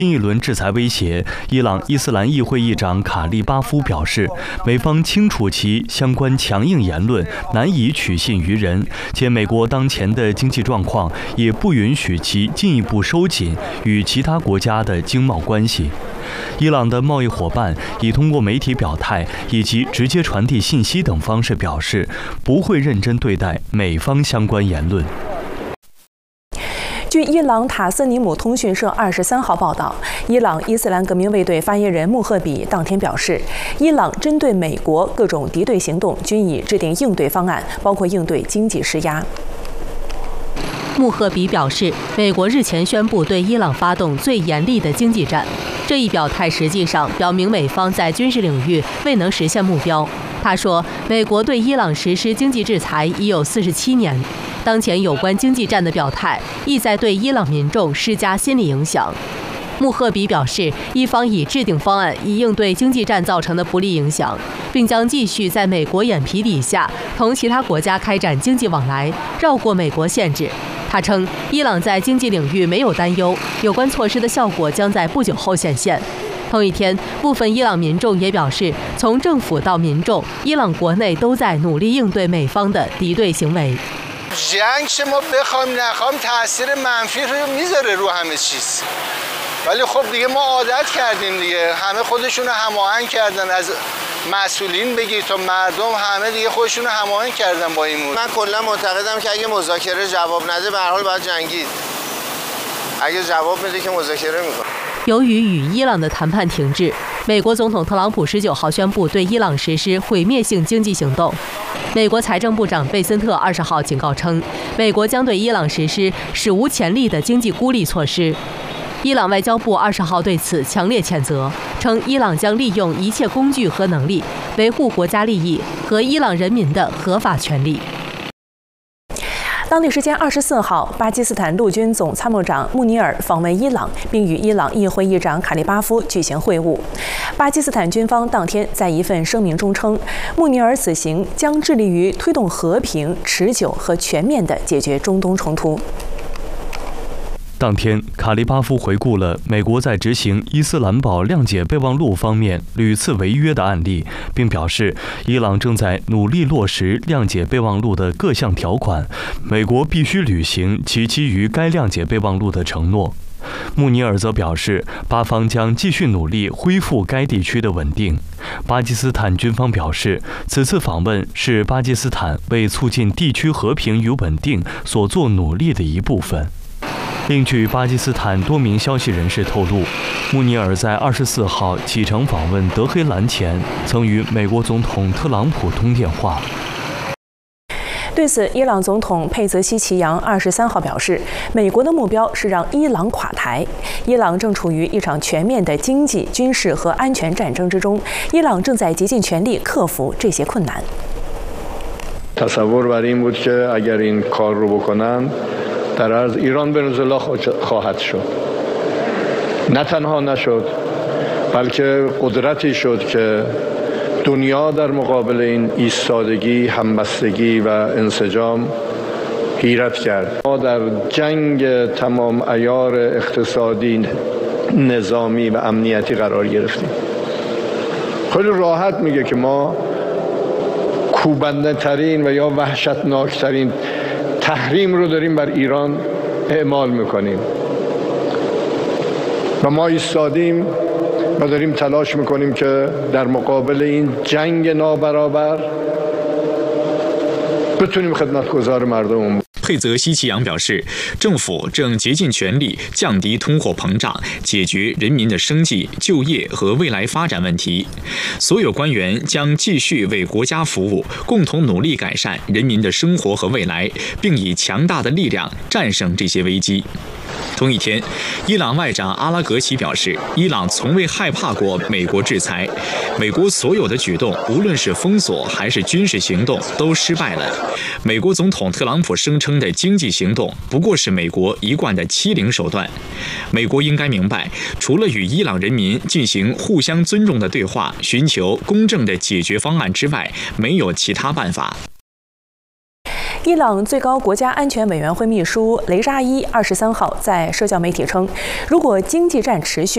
新一轮制裁威胁，伊朗伊斯兰议会议长卡利巴夫表示，美方清楚其相关强硬言论难以取信于人，且美国当前的经济状况也不允许其进一步收紧与其他国家的经贸关系。伊朗的贸易伙伴已通过媒体表态以及直接传递信息等方式表示，不会认真对待美方相关言论。 据伊朗塔斯尼姆通讯社23号报道，伊朗伊斯兰革命卫队发言人穆赫比当天表示，伊朗针对美国各种敌对行动均已制定应对方案，包括应对经济施压。 穆赫比表示，美国日前宣布对伊朗发动最严厉的经济战，这一表态实际上表明美方在军事领域未能实现目标。他说，美国对伊朗实施经济制裁已有47年。当前有关经济战的表态，意在对伊朗民众施加心理影响。穆赫比表示，伊方已制定方案以应对经济战造成的不利影响，并将继续在美国眼皮底下同其他国家开展经济往来，绕过美国限制。他称，伊朗在经济领域没有担忧，有关措施的效果将在不久后显现。同一天，部分伊朗民众也表示，从政府到民众，伊朗国内都在努力应对美方的敌对行为。 جنگ که ما بخوام نخوام تاثیر منفی رو میذاره رو همه چیز ولی خب دیگه ما عادت کردیم دیگه همه خودشون رو هماهنگ کردن از مسئولین بگیر تا مردم همه دیگه خودشون رو هماهنگ کردن با این موضوع من کلا معتقدم که اگه مذاکره جواب نده به هر حال باید جنگید اگه جواب بده که مذاکره میکنه。 由于与伊朗的谈判停滞，美国总统特朗普19号宣布对伊朗实施毁灭性经济行动。美国财政部长贝森特20号警告称，美国将对伊朗实施史无前例的经济孤立措施。伊朗外交部20号对此强烈谴责，称伊朗将利用一切工具和能力维护国家利益和伊朗人民的合法权利。 当地时间24号，巴基斯坦陆军总参谋长穆尼尔访问伊朗，并与伊朗议会议长卡利巴夫举行会晤。巴基斯坦军方当天在一份声明中称，穆尼尔此行将致力于推动和平、持久和全面地解决中东冲突。 当天，卡利巴夫回顾了美国在执行伊斯兰堡谅解备忘录方面屡次违约的案例，并表示，伊朗正在努力落实谅解备忘录的各项条款，美国必须履行其基于该谅解备忘录的承诺。穆尼尔则表示，巴方将继续努力恢复该地区的稳定。巴基斯坦军方表示，此次访问是巴基斯坦为促进地区和平与稳定所做努力的一部分。另据巴基斯坦多名消息人士透露，穆尼尔在24号启程访问德黑兰前，曾与美国总统特朗普通电话。 对此，伊朗总统佩泽西奇扬23号表示，美国的目标是让伊朗垮台。伊朗正处于一场全面的经济、军事和安全战争之中，伊朗正在竭尽全力克服这些困难。 تصور بر این بود که اگر این کار رو بکنن در عرض ایران ونزوئلا خواهد شد. نه تنها نشد بلکه قدرتی شد که دنیا در مقابل این ایستادگی، همبستگی و انسجام حیرت کرد. ما در جنگ تمام عیار اقتصادی، نظامی و امنیتی قرار گرفتیم. خیلی راحت میگه که ما کوبنده ترین و یا وحشتناک ترین تحریم رو داریم بر ایران اعمال میکنیم و ما ایستادیم و داریم تلاش میکنیم که در مقابل این جنگ نابرابر بتونیم خدمتگزار مردم. 佩泽西奇扬表示，政府正竭尽全力降低通货膨胀，解决人民的生计、就业和未来发展问题。所有官员将继续为国家服务，共同努力改善人民的生活和未来，并以强大的力量战胜这些危机。同一天，伊朗外长阿拉格齐表示，伊朗从未害怕过美国制裁，美国所有的举动，无论是封锁还是军事行动，都失败了。美国总统特朗普声称的经济行动，不过是美国一贯的欺凌手段。美国应该明白，除了与伊朗人民进行互相尊重的对话，寻求公正的解决方案之外，没有其他办法。 伊朗最高国家安全委员会秘书雷扎伊23号在社交媒体称，如果经济战持续，